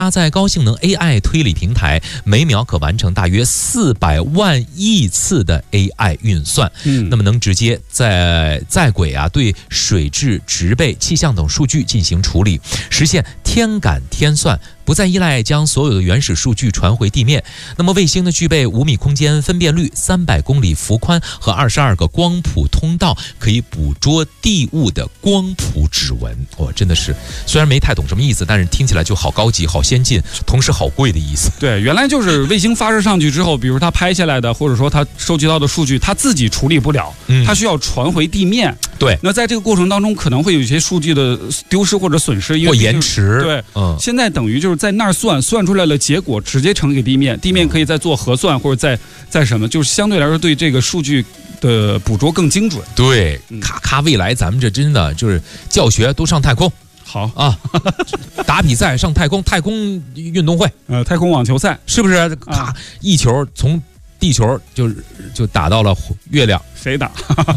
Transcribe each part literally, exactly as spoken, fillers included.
搭载高性能 A I 推理平台，每秒可完成大约四百万亿次的 A I 运算。嗯，那么能直接在在轨啊对水质、植被、气象等数据进行处理，实现天感天算，不再依赖将所有的原始数据传回地面。那么卫星呢，具备五米空间分辨率、三百公里幅宽和二十二个光谱通道，可以捕捉地物的光谱指纹。哇，真的是，虽然没太懂什么意思，但是听起来就好高级、好先进，同时好贵的意思。 对，原来就是卫星发射上去之后，比如他拍下来的，或者说他收集到的数据，他自己处理不了，嗯、他需要传回地面。 对， 那在这个过程当中，可能会有一些数据的丢失或者损失，因为或延迟。 对，嗯，现在等于就是在那儿算，算出来了结果，直接呈给地面，地面可以再做核算或者再再什么，就是相对来说对这个数据的捕捉更精准。 对，咔咔，未来咱们这真的就是教学都上太空。 好啊，打比赛上太空，太空运动会， 呃，太空网球赛是不是？咔，一球从地球就就打到了月亮， 谁打？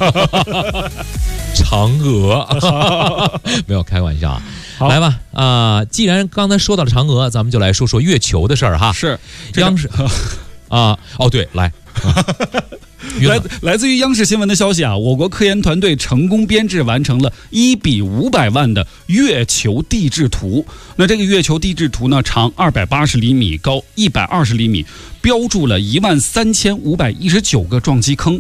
嫦娥，没有开玩笑啊。来吧，啊、呃，既然刚才说到了嫦娥，咱们就来说说月球的事儿哈。 是， 央视啊，哦对，来。 来来自于央视新闻的消息啊，我国科研团队成功编制完成了一比五百万的月球地质图。那这个月球地质图呢，长二百八十厘米，高一百二十厘米，标注了一万三千五百一十九个撞击坑，